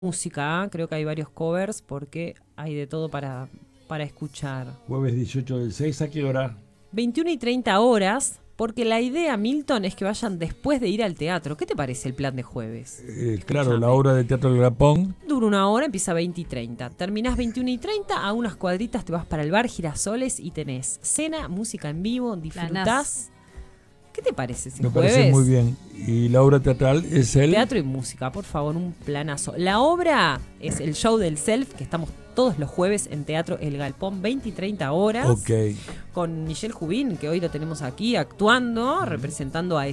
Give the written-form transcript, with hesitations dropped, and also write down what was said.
música, creo que hay varios covers porque hay de todo para escuchar. Jueves 18 del 6, ¿a qué hora? 21:30 porque la idea, Milton, es que vayan después de ir al teatro. ¿Qué te parece el plan de jueves? Claro, Escúchame. la obra de teatro del Grapón. Dura 1 hora, empieza 20:30. Terminás 21:30, a unas cuadritas te vas para el bar Girasoles y tenés cena, música en vivo, disfrutás. ¿Qué te parece ese Me jueves? parece muy bien. Y la obra teatral es el... Teatro y música, por favor, un planazo. La obra es el show del Self, que estamos todos los jueves en Teatro El Galpón, 20:30. Ok. Con Michelle Jubín, que hoy lo tenemos aquí actuando, representando a